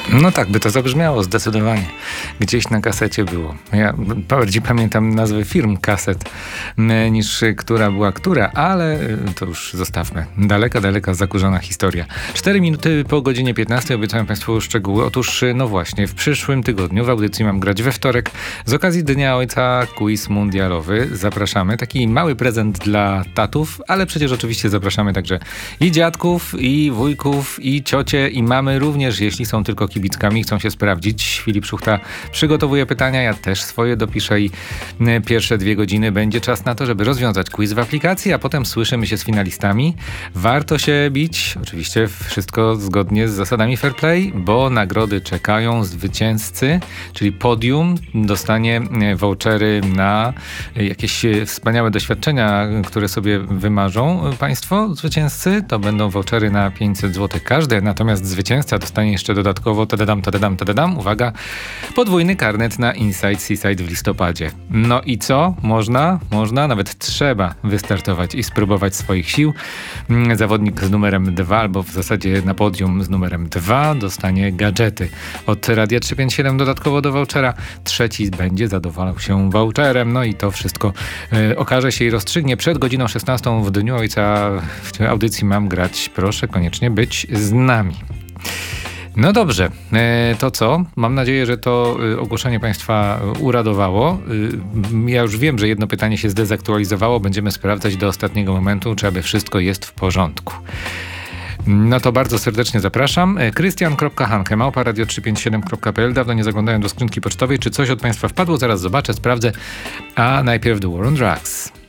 No tak, by to zabrzmiało zdecydowanie. Gdzieś na kasecie było. Ja bardziej pamiętam nazwy firm kaset niż która była która, ale to już zostawmy. Daleka zakurzona historia. 4 minuty po godzinie 15 obiecałem Państwu szczegóły. Otóż, no właśnie, w przyszłym tygodniu w audycji Mam grać we wtorek z okazji Dnia Ojca quiz mundialowy. Zapraszamy. Taki mały prezent dla tatów, ale przecież oczywiście zapraszamy także i dziadków, i wujków, i ciocie, i mamy również, jeśli są tylko kibickami, chcą się sprawdzić. Filip Szuchta przygotowuje pytania, ja też swoje dopiszę i pierwsze 2 godziny będzie czas na to, żeby rozwiązać quiz w aplikacji, a potem słyszymy się z finalistami. Warto się bić, oczywiście wszystko zgodnie z zasadami fair play, bo nagrody czekają. Zwycięzcy, czyli podium, dostanie vouchery na jakieś wspaniałe doświadczenia, które sobie wymarzą Państwo zwycięzcy. To będą vouchery na 500 zł każde, natomiast zwycięzca dostanie jeszcze dodatkowo tadadam, uwaga, podwójny karnet na Inside Seaside w listopadzie. No i co? Można, nawet trzeba wystartować i spróbować swoich sił. Zawodnik z numerem 2, albo w zasadzie na podium z numerem 2 dostanie gadżety od Radia 357 dodatkowo do vouchera. Trzeci będzie zadowalał się voucherem. No i to wszystko okaże się i rozstrzygnie przed godziną 16 w Dniu Ojca w audycji Mam grać. Proszę koniecznie być z nami. No dobrze, to co? Mam nadzieję, że to ogłoszenie Państwa uradowało. Ja już wiem, że jedno pytanie się zdezaktualizowało. Będziemy sprawdzać do ostatniego momentu, czy aby wszystko jest w porządku. No to bardzo serdecznie zapraszam. Krystian.Hanke@radio357.pl. Dawno nie zaglądałem do skrzynki pocztowej. Czy coś od Państwa wpadło? Zaraz zobaczę, sprawdzę. A najpierw The War on Drugs.